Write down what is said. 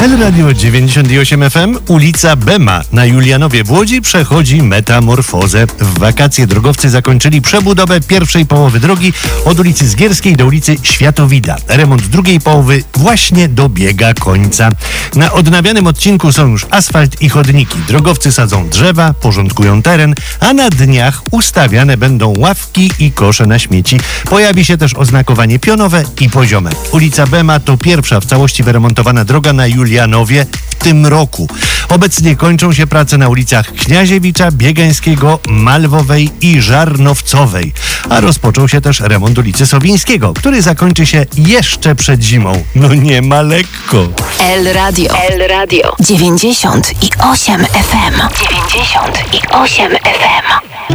L-Radio 98 FM, ulica Bema na Julianowie w Łodzi przechodzi metamorfozę. W wakacje drogowcy zakończyli przebudowę pierwszej połowy drogi od ulicy Zgierskiej do ulicy Światowida. Remont drugiej połowy właśnie dobiega końca. Na odnawianym odcinku są już asfalt i chodniki. Drogowcy sadzą drzewa, porządkują teren, a na dniach ustawiane będą ławki i kosze na śmieci. Pojawi się też oznakowanie pionowe i poziome. Ulica Bema to pierwsza w całości wyremontowana droga na Julianowie w tym roku. Obecnie kończą się prace na ulicach Kniaziewicza, Biegańskiego, Malwowej i Żarnowcowej. A rozpoczął się też remont ulicy Sowińskiego, który zakończy się jeszcze przed zimą. No nie ma lekko. L-Radio 98 FM. 98 FM.